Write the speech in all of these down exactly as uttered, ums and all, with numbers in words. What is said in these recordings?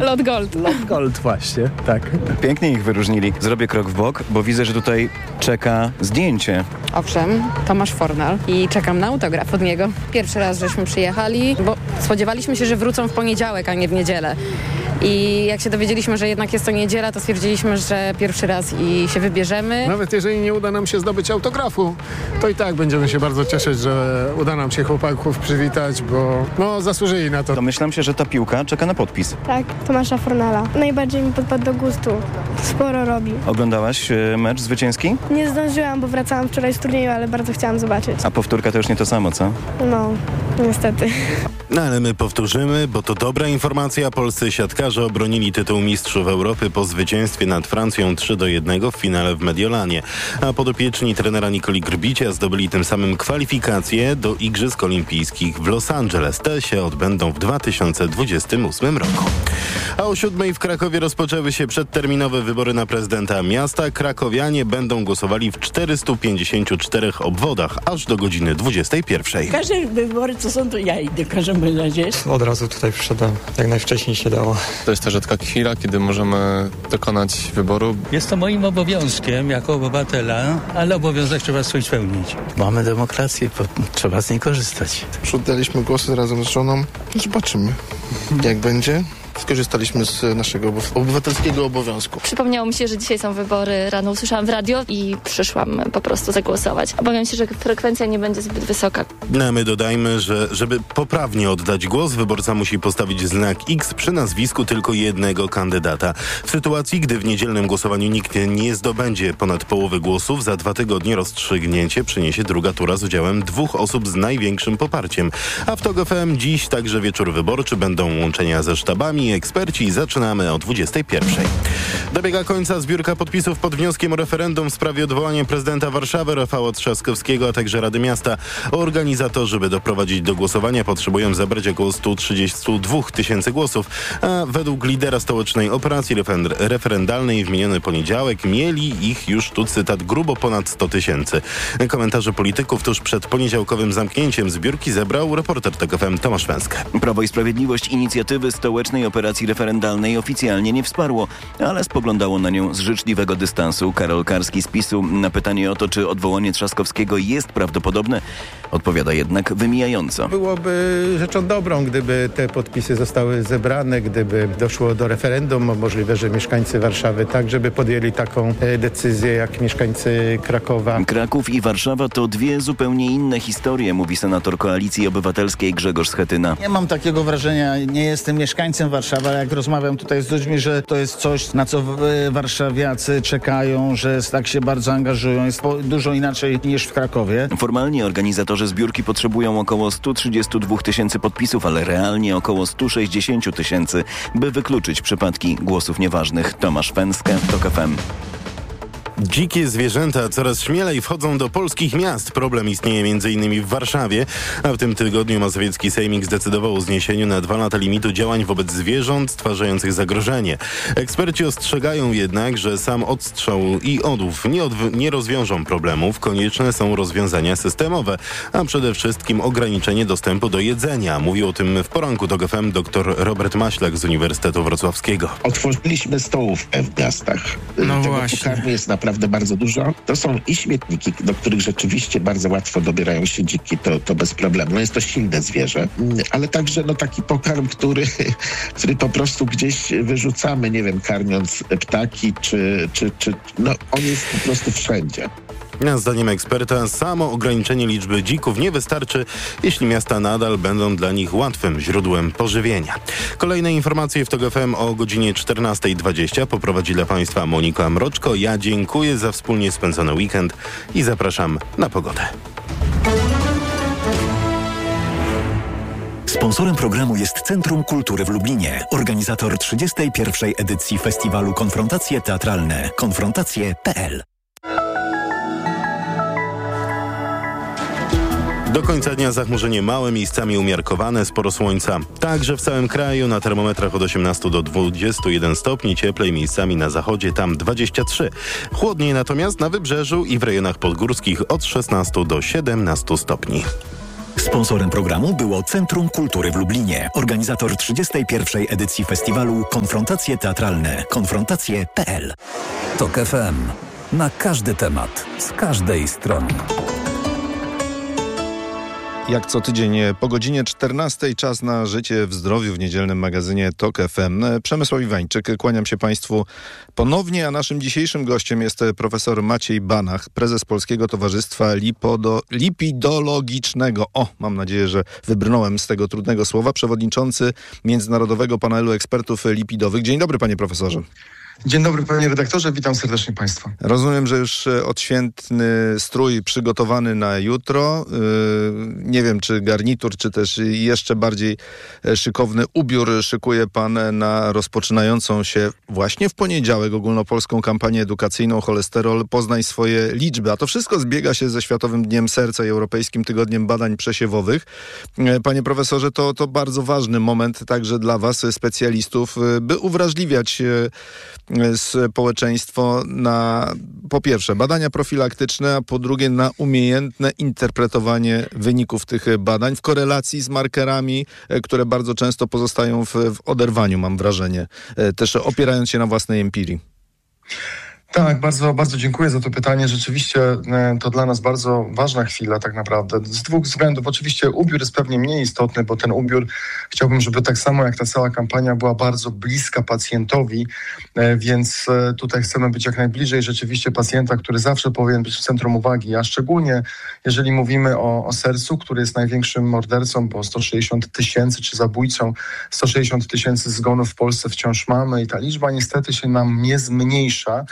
Lot Gold. Lot Gold właśnie, tak. Pięknie ich wyróżnili. Zrobię krok w bok, bo widzę, że tutaj czeka zdjęcie. Owszem, Tomasz Fornal i czekam na autograf od niego. Pierwszy raz żeśmy przyjechali, bo spodziewaliśmy się, że wrócą w poniedziałek, a nie w niedzielę. I jak się dowiedzieliśmy, że jednak jest to niedziela, to stwierdziliśmy, że pierwszy raz i się wybierzemy. Nawet jeżeli nie uda nam się zdobyć autografu, to i tak będziemy się bardzo cieszyć, że uda nam się chłopaków przywitać, bo no, zasłużyli na to. Domyślam się, że ta piłka czeka na podpis. Tak, Tomasza Fornala. Najbardziej mi podpadł do gustu. Sporo robi. Oglądałaś e, mecz zwycięski? Nie zdążyłam, bo wracałam wczoraj z turnieju, ale bardzo chciałam zobaczyć. A powtórka to już nie to samo, co? No, niestety. No ale my powtórzymy, bo to dobra informacja. Polscy siatkarze obronili tytuł mistrzów Europy po zwycięstwie nad Francją trzy do jednego w finale w Mediolanie. A podopieczni trenera Nikoli Grbicia zdobyli tym samym kwalifikacje do Igrzysk Olimpijskich w Los Angeles. Te się odbędą w dwa tysiące dwudziestym ósmym roku. A o siódmej w Krakowie rozpoczęły się przedterminowe wybory na prezydenta miasta. Krakowianie będą głosowali w czterystu pięćdziesięciu czterech obwodach aż do godziny dwudziestej pierwszej. Każde wybory, co są, to ja idę w każdym razie. Od razu tutaj przyszedłem, jak najwcześniej się dało. To jest ta rzadka chwila, kiedy możemy dokonać wyboru. Jest to moim obowiązkiem jako obywatela, ale obowiązek trzeba swój spełnić. Mamy demokrację, trzeba z niej korzystać. Oddaliśmy głosy razem z żoną. Zobaczymy, jak będzie. Skorzystaliśmy z naszego obywatelskiego obowiązku. Przypomniało mi się, że dzisiaj są wybory. Rano usłyszałam w radio i przyszłam po prostu zagłosować. Obawiam się, że frekwencja nie będzie zbyt wysoka. No, my dodajmy, że żeby poprawnie oddać głos, wyborca musi postawić znak X przy nazwisku tylko jednego kandydata. W sytuacji, gdy w niedzielnym głosowaniu nikt nie zdobędzie ponad połowy głosów, za dwa tygodnie rozstrzygnięcie przyniesie druga tura z udziałem dwóch osób z największym poparciem. A w TOG F M dziś także wieczór wyborczy, będą łączenia ze sztabami i eksperci. Zaczynamy o dwudziestej pierwszej. Dobiega końca zbiórka podpisów pod wnioskiem o referendum w sprawie odwołania prezydenta Warszawy Rafała Trzaskowskiego, a także Rady Miasta. Organizatorzy, by doprowadzić do głosowania, potrzebują zebrać około sto trzydzieści dwa tysięcy głosów, a według lidera stołecznej operacji refer- referendalnej w miniony poniedziałek mieli ich już, tu cytat, grubo ponad sto tysięcy. Komentarze polityków tuż przed poniedziałkowym zamknięciem zbiórki zebrał reporter TOG F M Tomasz Węskę. Prawo i Sprawiedliwość inicjatywy stołecznej operacji referendalnej oficjalnie nie wsparło, ale spoglądało na nią z życzliwego dystansu. Karol Karski z PiSu na pytanie o to, czy odwołanie Trzaskowskiego jest prawdopodobne, odpowiada jednak wymijająco. Byłoby rzeczą dobrą, gdyby te podpisy zostały zebrane, gdyby doszło do referendum. Możliwe, że mieszkańcy Warszawy tak, żeby podjęli taką decyzję jak mieszkańcy Krakowa. Kraków i Warszawa to dwie zupełnie inne historie, mówi senator Koalicji Obywatelskiej Grzegorz Schetyna. Nie mam takiego wrażenia, nie jestem mieszkańcem Warszawy, ale jak rozmawiam tutaj z ludźmi, że to jest coś, na co warszawiacy czekają, że tak się bardzo angażują. Jest dużo inaczej niż w Krakowie. Formalnie organizatorzy zbiórki potrzebują około sto trzydzieści dwa tysięcy podpisów, ale realnie około sto sześćdziesiąt tysięcy, by wykluczyć przypadki głosów nieważnych. Tomasz Węskę, TOG F M. Dzikie zwierzęta coraz śmielej wchodzą do polskich miast. Problem istnieje m.in. w Warszawie, a w tym tygodniu mazowiecki sejmik zdecydował o zniesieniu na dwa lata limitu działań wobec zwierząt stwarzających zagrożenie. Eksperci ostrzegają jednak, że sam odstrzał i odłów nie, odw- nie rozwiążą problemów. Konieczne są rozwiązania systemowe, a przede wszystkim ograniczenie dostępu do jedzenia. Mówił o tym w poranku TOG F M dr Robert Maślak z Uniwersytetu Wrocławskiego. Otworzyliśmy stołówkę w miastach. No Tego właśnie. pokarmu jest naprawdę bardzo dużo. To są i śmietniki, do których rzeczywiście bardzo łatwo dobierają się dziki, to, to bez problemu. No jest to silne zwierzę, ale także no, taki pokarm, który, który po prostu gdzieś wyrzucamy, nie wiem, karmiąc ptaki, czy, czy, czy no on jest po prostu wszędzie. Zdaniem eksperta samo ograniczenie liczby dzików nie wystarczy, jeśli miasta nadal będą dla nich łatwym źródłem pożywienia. Kolejne informacje w TOG F M o godzinie czternasta dwadzieścia poprowadzi dla Państwa Monika Mroczko. Ja dziękuję za wspólnie spędzony weekend i zapraszam na pogodę. Sponsorem programu jest Centrum Kultury w Lublinie, organizator trzydziestej pierwszej edycji festiwalu Konfrontacje Teatralne. konfrontacje kropka p l. Do końca dnia zachmurzenie małe, miejscami umiarkowane, sporo słońca. Także w całym kraju na termometrach od osiemnastu do dwudziestu jeden stopni, cieplej miejscami na zachodzie, tam dwadzieścia trzy. Chłodniej natomiast na wybrzeżu i w rejonach podgórskich od szesnastu do siedemnastu stopni. Sponsorem programu było Centrum Kultury w Lublinie. Organizator trzydziestej pierwszej edycji festiwalu Konfrontacje Teatralne. konfrontacje kropka p l. Tok F M. Na każdy temat. Z każdej strony. Jak co tydzień po godzinie czternastej czas na życie w zdrowiu w niedzielnym magazynie Tok F M. Przemysław Iwańczyk, kłaniam się Państwu ponownie, a naszym dzisiejszym gościem jest profesor Maciej Banach, prezes Polskiego Towarzystwa Lipodo, Lipidologicznego. O, mam nadzieję, że wybrnąłem z tego trudnego słowa. Przewodniczący Międzynarodowego Panelu Ekspertów Lipidowych. Dzień dobry, panie profesorze. Dzień dobry, panie redaktorze, witam serdecznie państwa. Rozumiem, że już odświętny strój przygotowany na jutro. Nie wiem, czy garnitur, czy też jeszcze bardziej szykowny ubiór szykuje pan na rozpoczynającą się właśnie w poniedziałek ogólnopolską kampanię edukacyjną Cholesterol Poznaj swoje liczby. A to wszystko zbiega się ze Światowym Dniem Serca i Europejskim Tygodniem Badań Przesiewowych. Panie profesorze, to, to bardzo ważny moment także dla was, specjalistów, by uwrażliwiać społeczeństwo na, po pierwsze, badania profilaktyczne, a po drugie, na umiejętne interpretowanie wyników tych badań w korelacji z markerami, które bardzo często pozostają w, w oderwaniu, mam wrażenie, też opierając się na własnej empirii. Tak, bardzo, bardzo dziękuję za to pytanie. Rzeczywiście to dla nas bardzo ważna chwila tak naprawdę. Z dwóch względów. Oczywiście ubiór jest pewnie mniej istotny, bo ten ubiór chciałbym, żeby tak samo jak ta cała kampania była bardzo bliska pacjentowi, więc tutaj chcemy być jak najbliżej rzeczywiście pacjenta, który zawsze powinien być w centrum uwagi, a szczególnie jeżeli mówimy o, o sercu, który jest największym mordercą, bo sto sześćdziesiąt tysięcy, czy zabójcą, sto sześćdziesiąt tysięcy zgonów w Polsce wciąż mamy i ta liczba niestety się nam nie zmniejsza.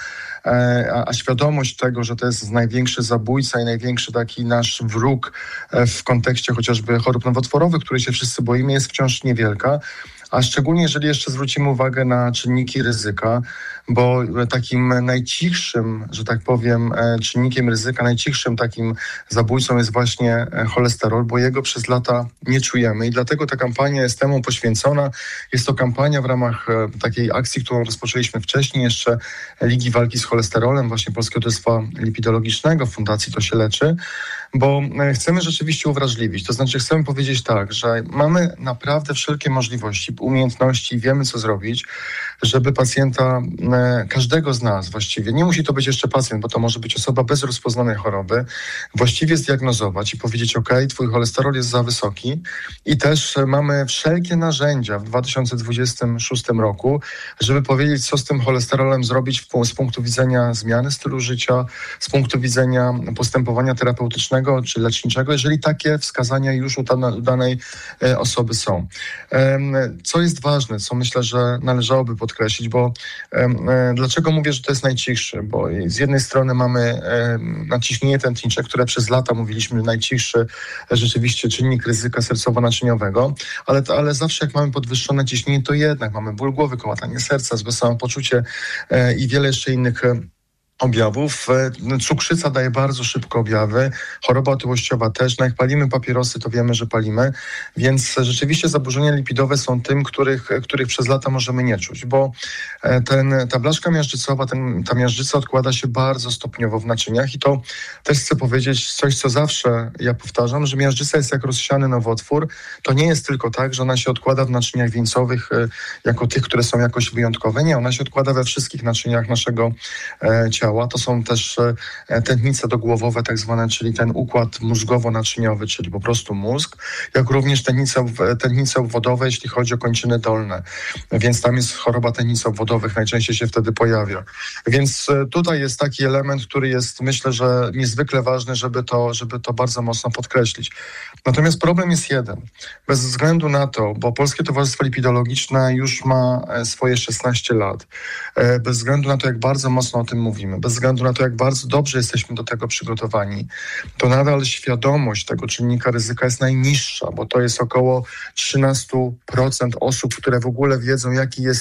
A, a świadomość tego, że to jest największy zabójca i największy taki nasz wróg w kontekście chociażby chorób nowotworowych, których się wszyscy boimy, jest wciąż niewielka. A szczególnie jeżeli jeszcze zwrócimy uwagę na czynniki ryzyka, bo takim najcichszym, że tak powiem, czynnikiem ryzyka, najcichszym takim zabójcą jest właśnie cholesterol, bo jego przez lata nie czujemy i dlatego ta kampania jest temu poświęcona. Jest to kampania w ramach takiej akcji, którą rozpoczęliśmy wcześniej, jeszcze Ligi Walki z Cholesterolem, właśnie Polskiego Towarzystwa Lipidologicznego, Fundacji To się leczy, bo chcemy rzeczywiście uwrażliwić. To znaczy chcemy powiedzieć tak, że mamy naprawdę wszelkie możliwości, umiejętności, wiemy co zrobić, żeby pacjenta, każdego z nas właściwie, nie musi to być jeszcze pacjent, bo to może być osoba bez rozpoznanej choroby, właściwie zdiagnozować i powiedzieć: ok, twój cholesterol jest za wysoki i też mamy wszelkie narzędzia w dwa tysiące dwudziestym szóstym roku, żeby powiedzieć, co z tym cholesterolem zrobić w, z punktu widzenia zmiany stylu życia, z punktu widzenia postępowania terapeutycznego czy leczniczego, jeżeli takie wskazania już u, dana, u danej e, osoby są. E, co jest ważne, co myślę, że należałoby podkreślić, bo e, dlaczego mówię, że to jest najcichszy? Bo z jednej strony mamy e, naciśnienie tętnicze, które przez lata mówiliśmy najcichszy e, rzeczywiście czynnik ryzyka sercowo-naczyniowego, ale, ale zawsze jak mamy podwyższone ciśnienie, to jednak mamy ból głowy, kołatanie serca, złe samopoczucie e, i wiele jeszcze innych e, objawów. Cukrzyca daje bardzo szybko objawy, choroba otyłościowa też. No jak palimy papierosy, to wiemy, że palimy, więc rzeczywiście zaburzenia lipidowe są tym, których, których przez lata możemy nie czuć, bo ten, ta blaszka miażdżycowa, ten, ta miażdżyca odkłada się bardzo stopniowo w naczyniach i to też chcę powiedzieć coś, co zawsze ja powtarzam, że miażdżyca jest jak rozsiany nowotwór. To nie jest tylko tak, że ona się odkłada w naczyniach wieńcowych jako tych, które są jakoś wyjątkowe. Nie, ona się odkłada we wszystkich naczyniach naszego ciała. To są też tętnice dogłowowe tak zwane, czyli ten układ mózgowo-naczyniowy, czyli po prostu mózg, jak również tętnice, tętnice obwodowe, jeśli chodzi o kończyny dolne. Więc tam jest choroba tętnic obwodowych, najczęściej się wtedy pojawia. Więc tutaj jest taki element, który jest, myślę, że niezwykle ważny, żeby to, żeby to bardzo mocno podkreślić. Natomiast problem jest jeden. Bez względu na to, bo Polskie Towarzystwo Lipidologiczne już ma swoje szesnaście lat. Bez względu na to, jak bardzo mocno o tym mówimy, bez względu na to, jak bardzo dobrze jesteśmy do tego przygotowani, to nadal świadomość tego czynnika ryzyka jest najniższa, bo to jest około trzynaście procent osób, które w ogóle wiedzą, jaki jest ich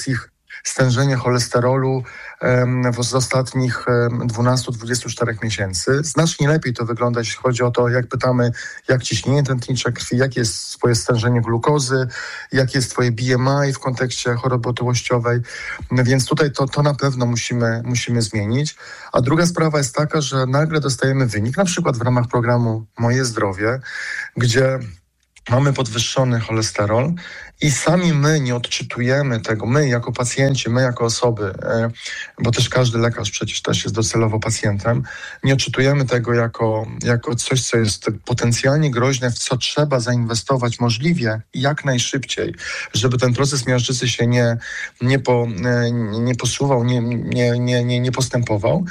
stężenie cholesterolu z ostatnich dwunastu do dwudziestu czterech miesięcy. Znacznie lepiej to wygląda, jeśli chodzi o to, jak pytamy, jak ciśnienie tętnicze krwi, jakie jest twoje stężenie glukozy, jakie jest twoje B M I w kontekście choroby otyłościowej. Więc tutaj to, to na pewno musimy, musimy zmienić. A druga sprawa jest taka, że nagle dostajemy wynik, na przykład w ramach programu Moje Zdrowie, gdzie mamy podwyższony cholesterol i sami my nie odczytujemy tego, my jako pacjenci, my jako osoby, bo też każdy lekarz przecież też jest docelowo pacjentem, nie odczytujemy tego jako, jako coś, co jest potencjalnie groźne, w co trzeba zainwestować możliwie i jak najszybciej, żeby ten proces miażdżycy się nie, nie, po, nie posuwał, nie, nie, nie, nie, nie postępował.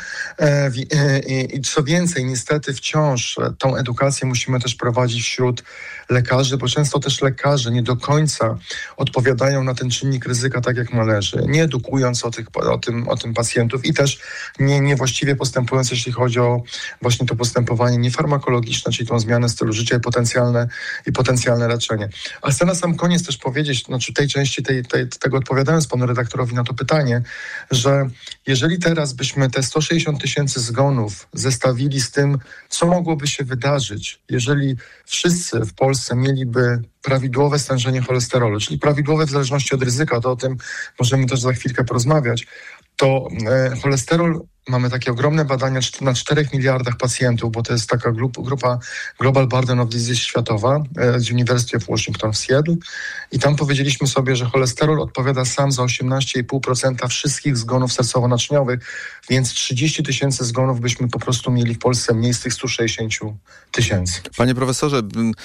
I, I co więcej, niestety wciąż tą edukację musimy też prowadzić wśród lekarzy, bo często też lekarze nie do końca odpowiadają na ten czynnik ryzyka tak, jak należy, nie edukując o, tych, o, tym, o tym pacjentów i też nie, niewłaściwie postępując, jeśli chodzi o właśnie to postępowanie niefarmakologiczne, czyli tą zmianę stylu życia i potencjalne, i potencjalne leczenie. A chcę na sam koniec też powiedzieć, znaczy tej części tej, tej, tego odpowiadając panu redaktorowi na to pytanie, że jeżeli teraz byśmy te sto sześćdziesiąt tysięcy zgonów zestawili z tym, co mogłoby się wydarzyć, jeżeli wszyscy w Polsce mieliby prawidłowe stężenie cholesterolu, czyli prawidłowe w zależności od ryzyka, to o tym możemy też za chwilkę porozmawiać, to e, cholesterol, mamy takie ogromne badania na czterech miliardach pacjentów, bo to jest taka grup, grupa Global Burden of Disease światowa e, z University of Washington w Seattle i tam powiedzieliśmy sobie, że cholesterol odpowiada sam za osiemnaście i pół procent wszystkich zgonów sercowo-naczyniowych, więc trzydzieści tysięcy zgonów byśmy po prostu mieli w Polsce mniej z tych stu sześćdziesięciu tysięcy. Panie profesorze,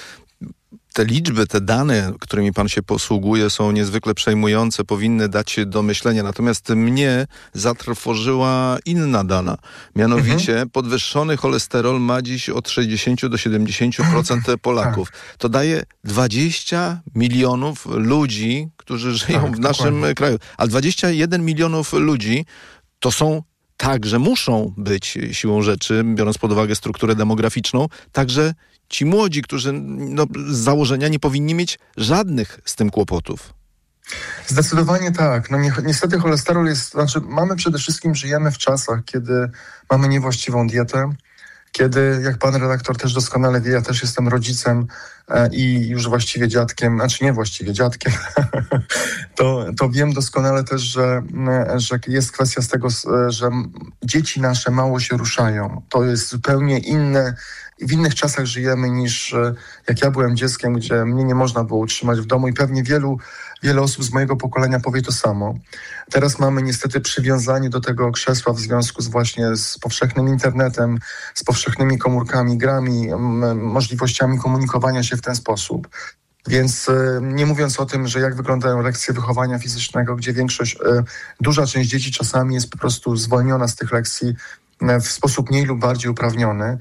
te liczby, te dane, którymi pan się posługuje, są niezwykle przejmujące, powinny dać się do myślenia. Natomiast mnie zatrwożyła inna dana. Mianowicie mhm. podwyższony cholesterol ma dziś od sześćdziesięciu do siedemdziesięciu procent Polaków. To daje dwadzieścia milionów ludzi, którzy żyją tak, w naszym dokładnie. kraju. A dwadzieścia jeden milionów ludzi to są także, muszą być siłą rzeczy, biorąc pod uwagę strukturę demograficzną, także ci młodzi, którzy no, z założenia nie powinni mieć żadnych z tym kłopotów. Zdecydowanie tak. No ni- niestety cholesterol jest, znaczy mamy przede wszystkim, żyjemy w czasach, kiedy mamy niewłaściwą dietę, kiedy, jak pan redaktor też doskonale wie, ja też jestem rodzicem e, i już właściwie dziadkiem, znaczy nie właściwie dziadkiem, to, to wiem doskonale też, że, że jest kwestia z tego, że dzieci nasze mało się ruszają. To jest zupełnie inne, w innych czasach żyjemy niż jak ja byłem dzieckiem, gdzie mnie nie można było utrzymać w domu i pewnie wielu, wiele osób z mojego pokolenia powie to samo. Teraz mamy niestety przywiązanie do tego krzesła w związku z właśnie z powszechnym internetem, z powszechnymi komórkami, grami, m- możliwościami komunikowania się w ten sposób. Więc y, nie mówiąc o tym, że jak wyglądają lekcje wychowania fizycznego, gdzie większość, y, duża część dzieci czasami jest po prostu zwolniona z tych lekcji w sposób mniej lub bardziej uprawniony.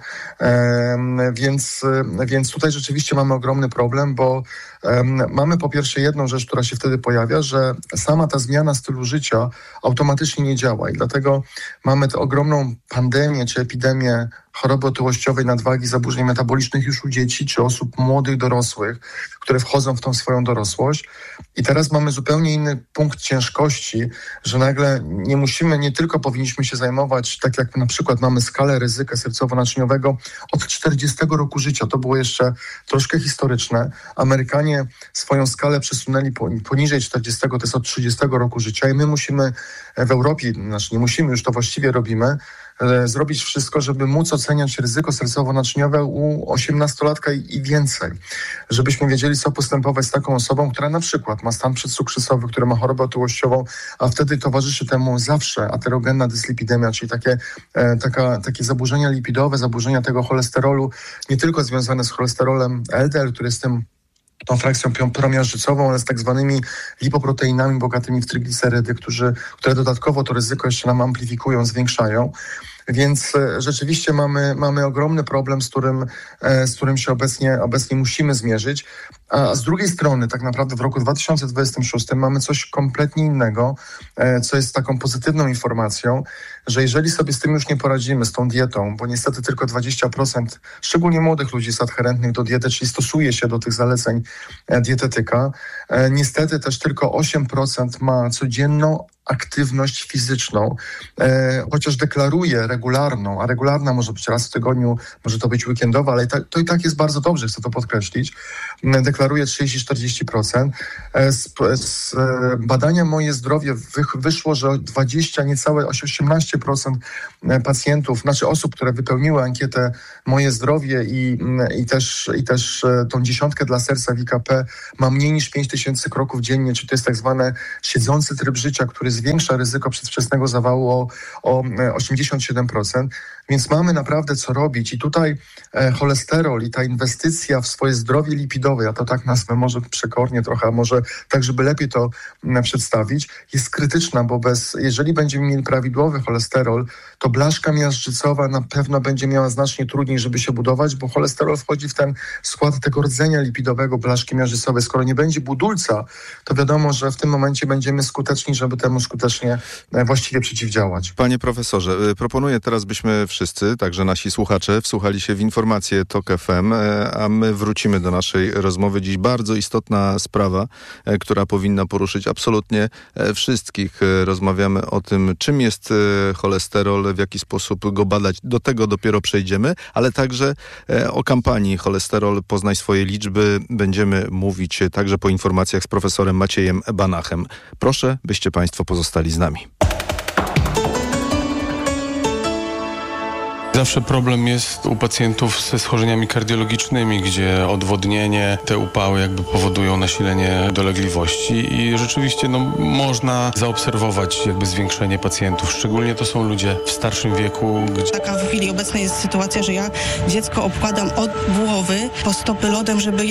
Więc, więc tutaj rzeczywiście mamy ogromny problem, bo mamy po pierwsze jedną rzecz, która się wtedy pojawia, że sama ta zmiana stylu życia automatycznie nie działa i dlatego mamy tę ogromną pandemię czy epidemię choroby otyłościowej, nadwagi, zaburzeń metabolicznych już u dzieci czy osób młodych, dorosłych, które wchodzą w tą swoją dorosłość. I teraz mamy zupełnie inny punkt ciężkości, że nagle nie musimy, nie tylko powinniśmy się zajmować, tak jak na przykład mamy skalę ryzyka sercowo-naczyniowego od czterdziestego roku życia. To było jeszcze troszkę historyczne. Amerykanie swoją skalę przesunęli poniżej czterdziestego, to jest od trzydziestego roku życia i my musimy w Europie, znaczy nie musimy, już to właściwie robimy, zrobić wszystko, żeby móc oceniać ryzyko sercowo-naczyniowe u osiemnastolatka i, i więcej. Żebyśmy wiedzieli, co postępować z taką osobą, która na przykład ma stan przedcukrzycowy, która ma chorobę otyłościową, a wtedy towarzyszy temu zawsze aterogenna dyslipidemia, czyli takie, e, taka, takie zaburzenia lipidowe, zaburzenia tego cholesterolu, nie tylko związane z cholesterolem L D L, który jest tym tą frakcją promiażdżycową, ale z tak zwanymi lipoproteinami bogatymi w tryglicerydy, którzy, które dodatkowo to ryzyko jeszcze nam amplifikują, zwiększają. Więc e, rzeczywiście mamy, mamy ogromny problem, z którym, e, z którym się obecnie, obecnie musimy zmierzyć. A z drugiej strony tak naprawdę w roku dwa tysiące dwudziestym szóstym mamy coś kompletnie innego, co jest taką pozytywną informacją, że jeżeli sobie z tym już nie poradzimy, z tą dietą, bo niestety tylko dwadzieścia procent, szczególnie młodych ludzi jest adherentnych do diety, czyli stosuje się do tych zaleceń dietetyka, niestety też tylko osiem procent ma codzienną aktywność fizyczną, e, chociaż deklaruje regularną, a regularna może być raz w tygodniu, może to być weekendowa, ale to, to i tak jest bardzo dobrze, chcę to podkreślić. Deklaruje trzydzieści do czterdziestu procent. E, z, z badania Moje Zdrowie wy, wyszło, że dwadzieścia, niecałe osiemnaście procent pacjentów, znaczy osób, które wypełniły ankietę Moje Zdrowie i, i, też, i też tą dziesiątkę dla serca W K P ma mniej niż pięć tysięcy kroków dziennie, czy to jest tak zwany siedzący tryb życia, który zwiększa ryzyko przedwczesnego zawału o, o osiemdziesiąt siedem procent. Więc mamy naprawdę co robić i tutaj e, cholesterol i ta inwestycja w swoje zdrowie lipidowe, ja to tak nazwę może przekornie trochę, a może tak, żeby lepiej to m, przedstawić, jest krytyczna, bo bez, jeżeli będziemy mieli prawidłowy cholesterol, to blaszka miażdżycowa na pewno będzie miała znacznie trudniej, żeby się budować, bo cholesterol wchodzi w ten skład tego rdzenia lipidowego blaszki miażdżycowej. Skoro nie będzie budulca, to wiadomo, że w tym momencie będziemy skuteczni, żeby temu skutecznie e, właściwie przeciwdziałać. Panie profesorze, proponuję teraz, byśmy wszyscy, także nasi słuchacze, wsłuchali się w informacje Tok F M, a my wrócimy do naszej rozmowy. Dziś bardzo istotna sprawa, która powinna poruszyć absolutnie wszystkich. Rozmawiamy o tym, czym jest cholesterol, w jaki sposób go badać. Do tego dopiero przejdziemy, ale także o kampanii Cholesterol Poznaj swoje liczby będziemy mówić także po informacjach z profesorem Maciejem Banachem. Proszę, byście państwo pozostali z nami. Zawsze problem jest u pacjentów ze schorzeniami kardiologicznymi, gdzie odwodnienie, te upały jakby powodują nasilenie dolegliwości i rzeczywiście no, można zaobserwować jakby zwiększenie pacjentów. Szczególnie to są ludzie w starszym wieku. Gdzie... Taka w chwili obecnej jest sytuacja, że ja dziecko obkładam od głowy po stopy lodem, żeby